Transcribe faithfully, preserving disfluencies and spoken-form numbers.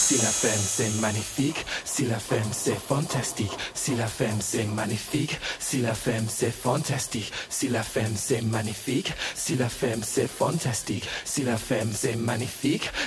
Si la femme c'est magnifique, si la femme c'est fantastique, si la femme c'est magnifique, si la femme c'est fantastique, si la femme c'est magnifique, si la femme c'est fantastique, si la femme c'est magnifique,